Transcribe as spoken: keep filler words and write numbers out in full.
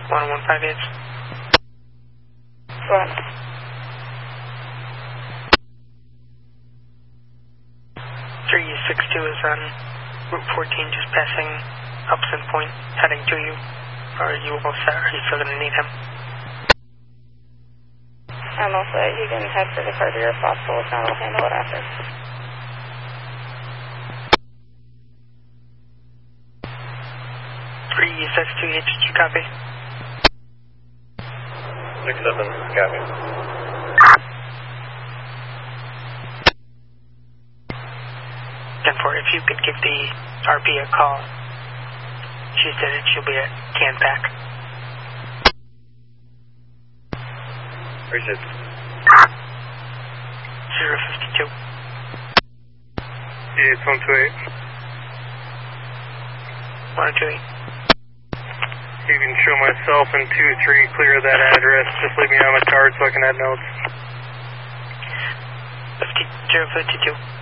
one one five eight. Go ahead. three six two is on Route fourteen, just passing Upson Point, heading to you. Are you all set? Are you still going to need him? I'm all set. You can head for the carrier if possible. If not, I'll handle it after. three six two H, did you copy? six seven, copy. ten four, if you could give the R P a call. She said that she'll be at Canpack. Appreciate it. zero fifty-two. It's one two eight. one two eight. You can show myself and two three clear that address. Just leave me on the card so I can add notes. zero fifty-two.